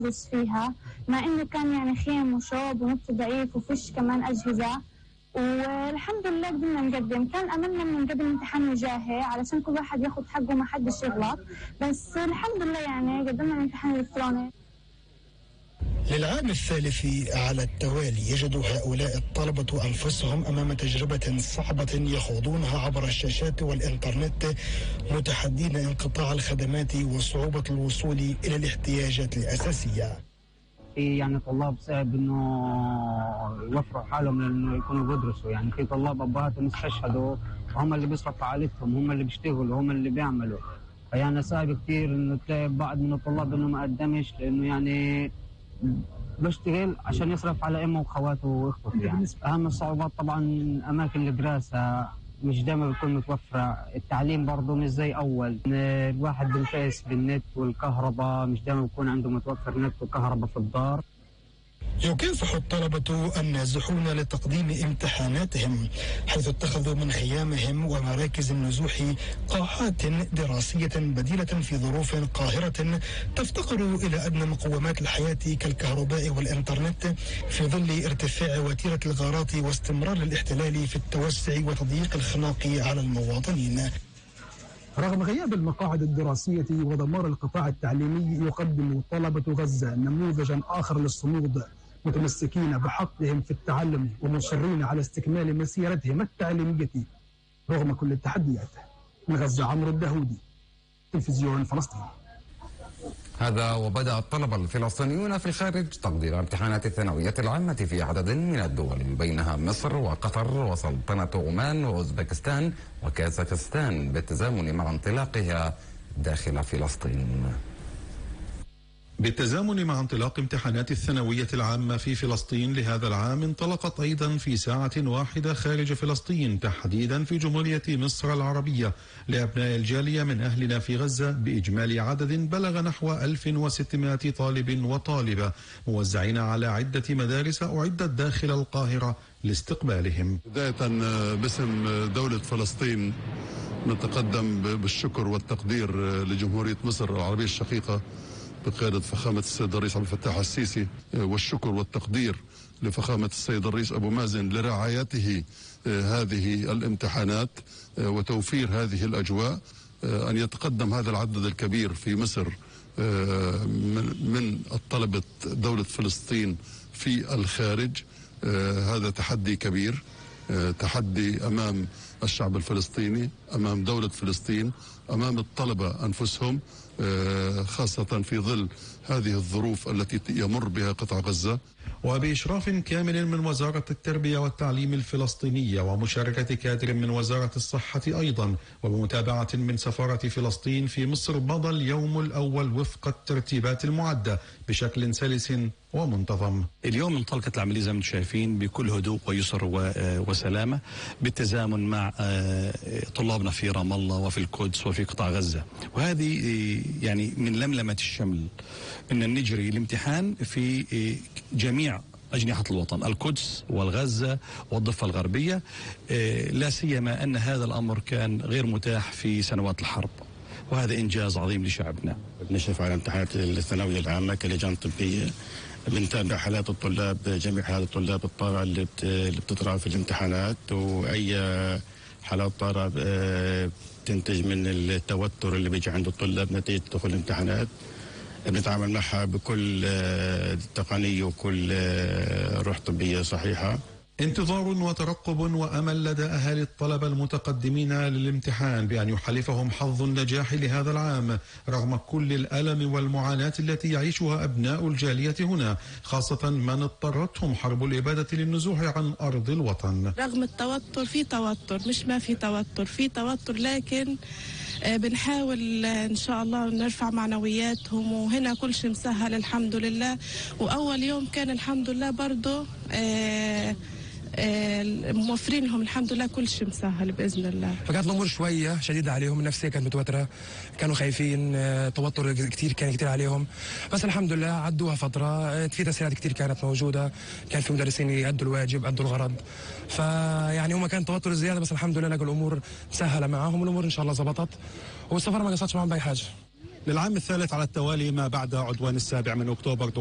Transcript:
ندرس فيها، مع إنه كان يعني خيم وشوب ونت ضعيف وفيش كمان أجهزة. والحمد لله قدرنا نقدم. كان أملنا من قبل الامتحان وجاهي علشان كل واحد ياخد حقه ما حدش يغلط، بس الحمد لله يعني قدمنا الامتحان الإلكتروني. للعام الثالث على التوالي يجد هؤلاء الطلبة أنفسهم أمام تجربة صعبة يخوضونها عبر الشاشات والإنترنت، متحدين انقطاع الخدمات وصعوبة الوصول إلى الاحتياجات الأساسية. يعني طلاب صعب انه يوفروا حالهم لانه يكونوا بيدرسوا، يعني في طلاب ابهاتهم استشهدوا وهم اللي بيصرفوا عائلتهم، هم اللي بيشتغلوا، هم اللي بيعملوا. فيعني صعب كثير انه تلاقي بعض من الطلاب انه ما قدمش لانه يعني بيشتغل عشان يصرف على امه واخواته واخوته. يعني اهم الصعوبات طبعا اماكن الدراسه مش دائما بتكون متوفره، التعليم برضه مش زي اول، الواحد بينفعس بالنت والكهرباء مش دائما بيكون عنده متوفر نت وكهرباء في الدار. يكافح الطلبة النازحون لتقديم امتحاناتهم، حيث اتخذوا من خيامهم ومراكز النزوح قاعات دراسية بديلة في ظروف قاهرة تفتقر إلى أدنى مقومات الحياة كالكهرباء والإنترنت، في ظل ارتفاع وتيرة الغارات واستمرار الاحتلال في التوسع وتضييق الخناق على المواطنين. رغم غياب المقاعد الدراسية ودمار القطاع التعليمي، يقدم طلبة غزة نموذجا آخر للصمود، متمسكين بحقهم في التعلم ومصرين على استكمال مسيرتهم التعليمية رغم كل التحديات. من غزة عمرو الدهودي، تلفزيون فلسطين. هذا وبدأ الطلبة الفلسطينيون في الخارج تقدير امتحانات الثانوية العامة في عدد من الدول، بينها مصر وقطر وسلطنة عمان وأوزبكستان وكازاخستان، بالتزامن مع انطلاقها داخل فلسطين. بالتزامن مع انطلاق امتحانات الثانوية العامة في فلسطين لهذا العام، انطلقت أيضا في ساعة واحدة خارج فلسطين، تحديدا في جمهورية مصر العربية، لأبناء الجالية من أهلنا في غزة بإجمالي عدد بلغ نحو 1600 طالب وطالبة، موزعين على عدة مدارس أعدت داخل القاهرة لاستقبالهم. بداية باسم دولة فلسطين نتقدم بالشكر والتقدير لجمهورية مصر العربية الشقيقة بقيادة فخامة السيد الرئيس عبد الفتاح السيسي، والشكر والتقدير لفخامة السيد الرئيس أبو مازن لرعايته هذه الامتحانات وتوفير هذه الأجواء. أن يتقدم هذا العدد الكبير في مصر من الطلبة دولة فلسطين في الخارج، هذا تحدي كبير، تحدي أمام الشعب الفلسطيني، أمام دولة فلسطين، أمام الطلبة أنفسهم، خاصة في ظل هذه الظروف التي يمر بها قطاع غزة. وبإشراف كامل من وزارة التربية والتعليم الفلسطينية ومشاركة كادر من وزارة الصحة أيضا، وبمتابعة من سفارة فلسطين في مصر، مضى اليوم الأول وفق الترتيبات المعدة بشكل سلس ومنتظم. اليوم انطلقت العملية زي ما انتم شايفين بكل هدوء ويسر وسلامة، بالتزامن مع طلابنا في رام الله وفي القدس وفي قطاع غزة. وهذه يعني من لملمة الشمل ان نجري الامتحان في جميع أجنحة الوطن، القدس والغزة والضفة الغربية، لا سيما أن هذا الأمر كان غير متاح في سنوات الحرب، وهذا إنجاز عظيم لشعبنا. نشرف على امتحانات الثانوية العامة كلجان طبية، بنتابع حالات الطلاب، جميع حالات الطلاب الطارئة اللي بتطرح في الامتحانات، وأي حالات طارئة بتنتج من التوتر اللي بيجي عند الطلاب نتيجة دخول الامتحانات، بنتعامل معها بكل تقنية وكل روح طبية صحيحة. انتظار وترقب وأمل لدى أهالي الطلبة المتقدمين للامتحان بأن يحالفهم حظ النجاح لهذا العام، رغم كل الألم والمعاناة التي يعيشها أبناء الجالية هنا، خاصة من اضطرتهم حرب الإبادة للنزوح عن أرض الوطن. رغم التوتر، في توتر، مش ما في توتر، في توتر، لكن بنحاول إن شاء الله نرفع معنوياتهم، وهنا كل شيء مسهل الحمد لله. وأول يوم كان الحمد لله برضو موفرين لهم الحمد لله كل شيء مسهل بإذن الله. فكانت الأمور شوية شديدة عليهم، النفسية كانت متوترة، كانوا خايفين، توتر كان كتير عليهم، بس الحمد لله عدوها فترة. في تسهيلات كتير كانت موجودة، كان في مدرسين يأدوا الواجب، أدوا الغرض، فيعني هم كان توتر زيادة، بس الحمد لله لقوا الأمور مسهلة معاهم، والأمور إن شاء الله زبطت، والسفارة ما قصرتش معهم بأي حاجة. للعام الثالث على التوالي ما بعد عدوان 7 أكتوبر.